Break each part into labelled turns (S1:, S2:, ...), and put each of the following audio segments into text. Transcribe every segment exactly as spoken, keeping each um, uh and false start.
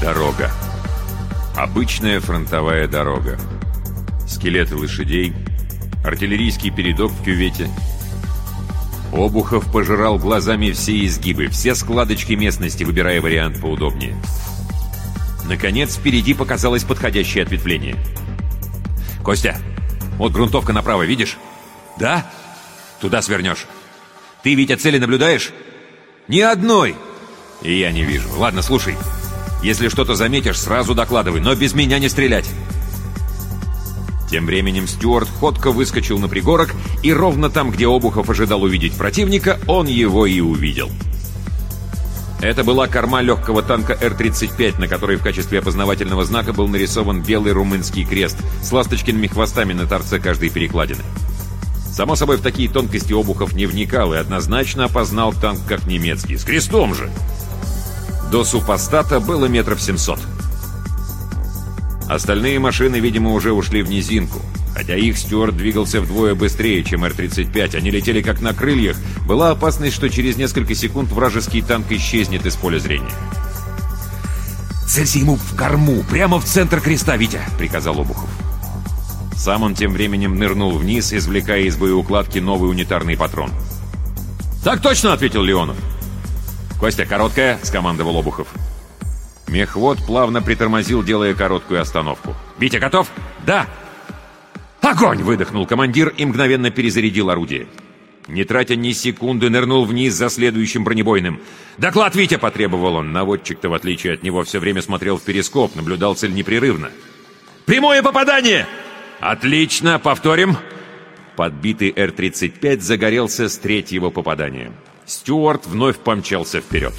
S1: Дорога. Обычная фронтовая дорога. Скелеты лошадей, артиллерийский передок в кювете. Обухов пожирал глазами все изгибы, все складочки местности, выбирая вариант поудобнее. Наконец, впереди показалось подходящее ответвление. «Костя, вот грунтовка направо, видишь?» «Да?» «Туда свернешь. Ты, Витя, цели наблюдаешь?» «Ни одной!» «И я не вижу. Ладно, слушай. Если что-то заметишь, сразу докладывай, но без меня не стрелять!» Тем временем Стюарт ходко выскочил на пригорок, и ровно там, где Обухов ожидал увидеть противника, он его и увидел. Это была корма легкого танка Эр тридцать пять, на которой в качестве опознавательного знака был нарисован белый румынский крест с ласточкиными хвостами на торце каждой перекладины. Само собой, в такие тонкости Обухов не вникал и однозначно опознал танк как немецкий. С крестом же! До супостата было метров семьсот. Остальные машины, видимо, уже ушли в низинку. Хотя их Стюарт двигался вдвое быстрее, чем Эр тридцать пять. Они летели как на крыльях. Была опасность, что через несколько секунд вражеский танк исчезнет из поля зрения. «Целься ему в корму, прямо в центр креста, Витя!» — приказал Обухов. Сам он тем временем нырнул вниз, извлекая из боеукладки новый унитарный патрон. «Так точно!» — ответил Леонов. «Костя, короткая!» — скомандовал Обухов. Мехвод плавно притормозил, делая короткую остановку. «Витя, готов?» «Да!» «Огонь!» — выдохнул командир и мгновенно перезарядил орудие. Не тратя ни секунды, нырнул вниз за следующим бронебойным. «Доклад, Витя!» — потребовал он. Наводчик-то, в отличие от него, все время смотрел в перископ, наблюдал цель непрерывно. «Прямое попадание!» «Отлично! Повторим!» Подбитый Эр тридцать пять загорелся с третьего попадания. Стюарт вновь помчался вперед.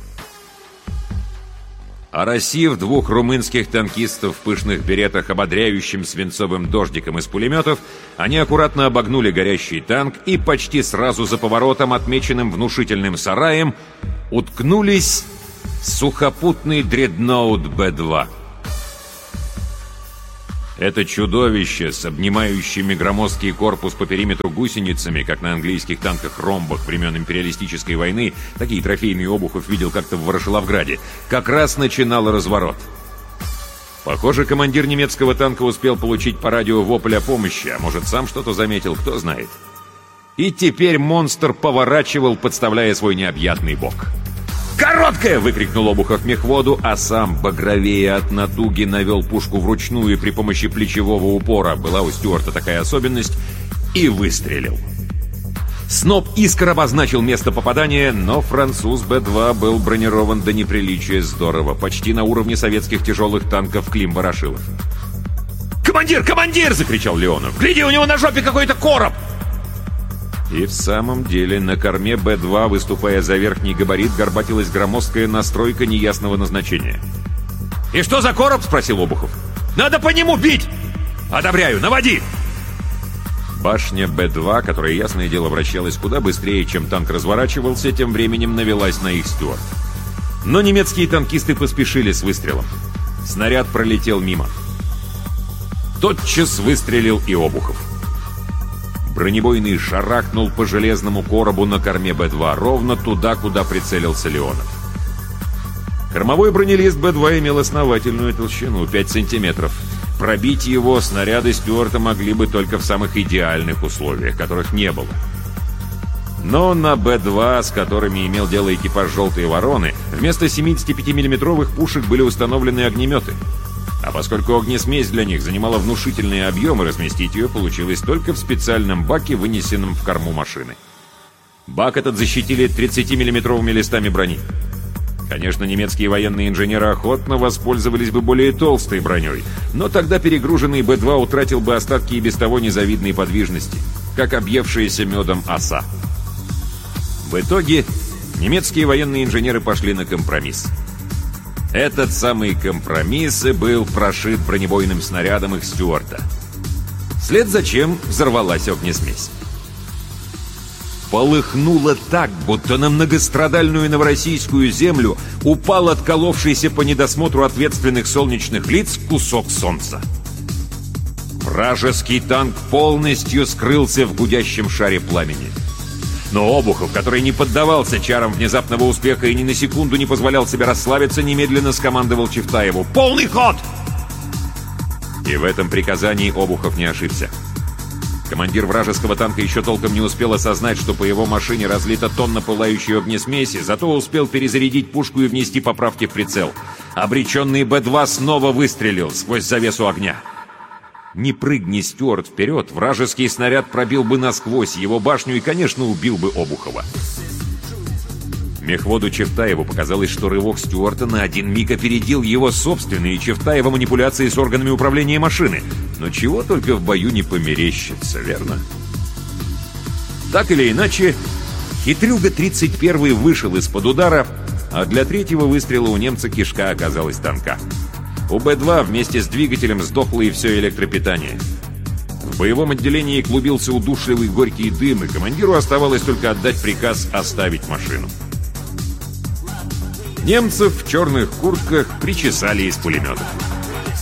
S1: Оросив двух румынских танкистов в пышных беретах ободряющим свинцовым дождиком из пулеметов, они аккуратно обогнули горящий танк и почти сразу за поворотом, отмеченным внушительным сараем, уткнулись в сухопутный дредноут Бэ два. Это чудовище с обнимающими громоздкий корпус по периметру гусеницами, как на английских танках-ромбах времен империалистической войны, такие трофейные Обухов видел как-то в Ворошиловграде, как раз начинало разворот. Похоже, командир немецкого танка успел получить по радио вопль о помощи, а может, сам что-то заметил, кто знает. И теперь монстр поворачивал, подставляя свой необъятный бок. «Короткая!» — выкрикнул Обухов мехводу, а сам, багровее от натуги, навел пушку вручную при помощи плечевого упора. Была у Стюарта такая особенность. И выстрелил. Сноп искр обозначил место попадания, но француз Бэ два был бронирован до неприличия здорово, почти на уровне советских тяжелых танков Клим-Ворошилов. «Командир! Командир!» — закричал Леонов. «Гляди, у него на жопе какой-то короб!» И в самом деле на корме Бэ два, выступая за верхний габарит, горбатилась громоздкая настройка неясного назначения. «И что за короб?» — спросил Обухов. «Надо по нему бить!» «Одобряю, наводи!» Башня Бэ два, которая, ясное дело, вращалась куда быстрее, чем танк разворачивался, тем временем навелась на их Стюарт. Но немецкие танкисты поспешили с выстрелом. Снаряд пролетел мимо. Тотчас выстрелил и Обухов. Бронебойный шарахнул по железному коробу на корме Бэ два, ровно туда, куда прицелился Леонов. Кормовой бронелист Бэ два имел основательную толщину — пять сантиметров. Пробить его снаряды Стюарта могли бы только в самых идеальных условиях, которых не было. Но на Бэ два, с которыми имел дело экипаж «Желтые вороны», вместо семидесятипятимиллиметровых пушек были установлены огнеметы. А поскольку огнесмесь для них занимала внушительные объемы, разместить ее получилось только в специальном баке, вынесенном в корму машины. Бак этот защитили тридцатимиллиметровыми листами брони. Конечно, немецкие военные инженеры охотно воспользовались бы более толстой броней, но тогда перегруженный Бэ два утратил бы остатки и без того незавидной подвижности, как объевшаяся медом оса. В итоге немецкие военные инженеры пошли на компромисс. Этот самый компромисс и был прошит бронебойным снарядом их Стюарта. Вслед за чем взорвалась огнесмесь. Полыхнуло так, будто на многострадальную новороссийскую землю упал отколовшийся по недосмотру ответственных солнечных лиц кусок солнца. Вражеский танк полностью скрылся в гудящем шаре пламени. Но Обухов, который не поддавался чарам внезапного успеха и ни на секунду не позволял себе расслабиться, немедленно скомандовал Чевтаеву: «Полный ход!» И в этом приказании Обухов не ошибся. Командир вражеского танка еще толком не успел осознать, что по его машине разлита тонна пылающей огнесмеси, зато успел перезарядить пушку и внести поправки в прицел. Обреченный Бэ два снова выстрелил сквозь завесу огня. Не прыгни Стюарт вперед, вражеский снаряд пробил бы насквозь его башню и, конечно, убил бы Обухова. Мехводу Чевтаеву показалось, что рывок Стюарта на один миг опередил его собственные Чевтаева манипуляции с органами управления машины. Но чего только в бою не померещится, верно? Так или иначе, хитрюга тридцать первый вышел из-под удара, а для третьего выстрела у немца кишка оказалась тонка. У Бэ два вместе с двигателем сдохло и все электропитание. В боевом отделении клубился удушливый горький дым, и командиру оставалось только отдать приказ оставить машину. Немцев в черных куртках причесали из пулеметов.